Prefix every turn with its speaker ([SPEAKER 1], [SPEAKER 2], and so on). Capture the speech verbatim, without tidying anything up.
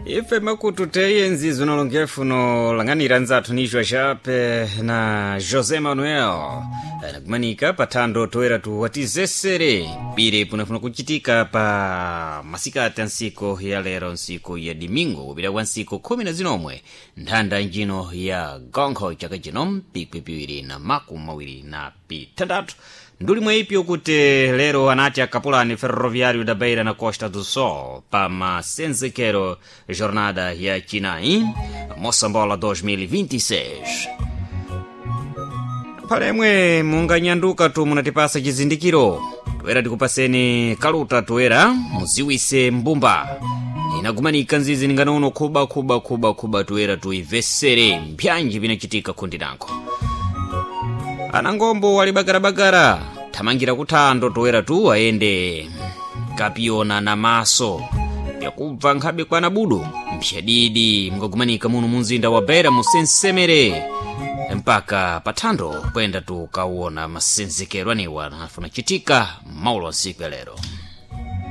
[SPEAKER 1] Ife makutu teyenzi zinolongefu no langanira nzathu nishwa shape na Jose Manuel nakumanika patando toera tu watizesere bire punafuna kuchitika pa masikati ansiko ya lero nsiko ya Domingo ubira kwa nsiko kumi na zinomwe ndhanda njino ya Gonko chaka jino pikpipiwiri na maku mawiri na pitandatu nduli mweipyo kuti lero anacha kapulani ferroviário da Beira na Costa do Sol pa masenzekero jornada ya Chinaí Moçambola dois mil e vinte e seis. Palemwe munganyanduka tu munatipasa chizindikiro tuera tikupaseni kaluta tuera muziwise mbumba inagumanika nzizi ninganono kuba kuba kuba kuba tuera tuivesere mpyanji vinachitika kundi nanko. Anangombo walibagara-bagara tamangira kutando toera tu aende kapiona na maso yakubva nkhabe kwa nabudu mshadidi mkagumanika munu munzinda wa Beira musensemere mpaka patando kwenda tu kauona masenzekero aniwa nafuna chitika maulo wa siku ya lero.